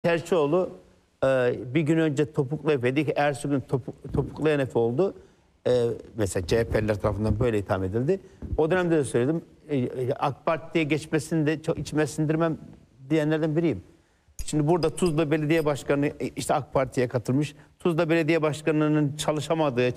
Terçioğlu bir gün önce topuklu Efe'ydi. Ertesi gün topuklayan Efe oldu. Mesela CHP'liler tarafından böyle itham edildi. O dönemde de söyledim. AK Parti'ye geçmesini de çok içime sindirmem diyenlerden biriyim. Şimdi burada Tuzla Belediye Başkanı işte AK Parti'ye katılmış. Tuzla Belediye Başkanı'nın çalışamadığı,